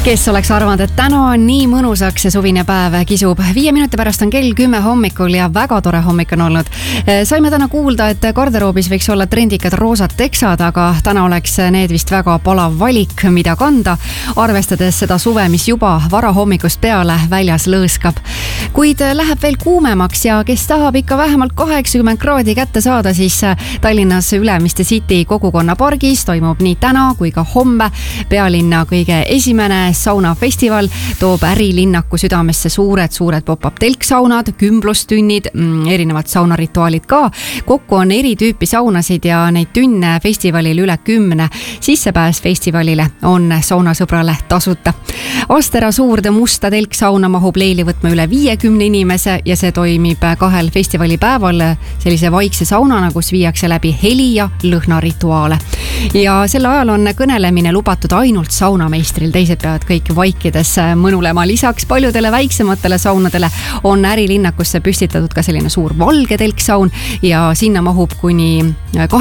Kes oleks arvanud, et täna on nii mõnusaks see suvine päev kisub. 5 minuti pärast on kell 10 hommikul ja väga tore hommik on olnud. Saime täna kuulda, et garderoobis võiks olla trendikad roosad teksad, aga täna oleks need vist väga palav valik, mida kanda, arvestades seda suve, mis juba varahommikust peale väljas lõõskab. Kuid läheb veel kuumemaks ja kes tahab ikka vähemalt 80 kraadi kätte saada, siis Tallinnas Ülemiste City kogukonnapargis toimub nii täna kui ka homme pealinna kõige esimene saunafestival, toob ärilinnaku südamesse suured pop-up telksaunad, kümblustünnid, erinevad saunarituaalid ka. Kokku on eri tüüpi saunasid ja neid tünne festivalil üle 10. Sissepääs festivalile on saunasõbrale tasuta. Astera suurde musta telksauna mahub leili võtma üle 50 inimese ja see toimib 2 festivalipäeval sellise vaikse saunana, kus viiakse läbi heli- ja lõhnarituaale. Ja selle ajal on kõnelemine lubatud ainult saunameistril, teised peavad kõik vaikides mõnulema. Lisaks paljudele väiksematele saunadele on ärilinnakusse püstitatud ka selline suur valge telksaun ja sinna mahub kuni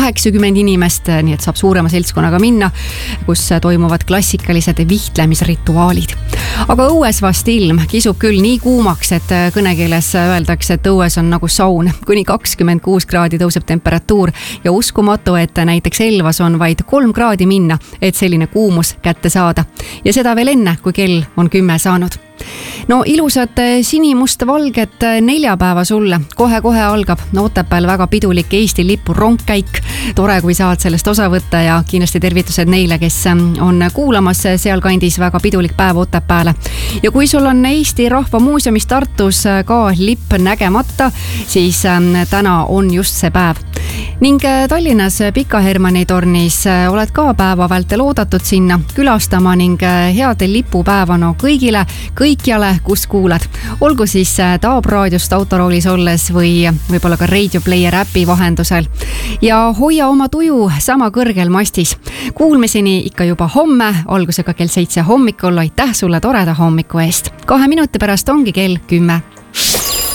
80 inimest, nii et saab suurema seltskonnaga minna, kus toimuvad klassikalised vihtlemisrituaalid. Aga õues vast ilm kisub küll nii kuumaks, et kõnekeeles öeldakse, et õues on nagu saun. Kuni 26 kraadi tõuseb temperatuur ja uskumatu, et näiteks Elvas on vaid 3 kraadi minna, et selline kuumus kätte saada. Ja seda veel enne, kui kell on 10 saanud. No ilusad sinimust-valget neljapäeva sulle. Kohe algab Otepääl väga pidulik Eesti lipu rongkäik. Tore, kui saad sellest osa võtta ja kindlasti tervitused neile, kes on kuulamas sealkandis. Väga pidulik päev Otepääle. Ja kui sul on Eesti Rahva Muuseumis Tartus ka lipp nägemata, siis täna on just see päev. Ning Tallinnas Pika Hermanni tornis oled ka päeva vältel oodatud sinna külastama ning head lipupäeva kõigile, kõikjale, kus kuulad. Olgu siis Taab raadiost autoroolis olles või võib-olla ka Radio Player äpi vahendusel. Ja hoia oma tuju sama kõrgel mastis. Kuulmiseni ikka juba homme, algusega kell 7 hommikul. Aitäh sulle toreda hommiku eest. 2 minuti pärast ongi kell 10.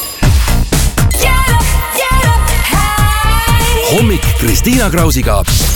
Hommik Kristiina Krausiga.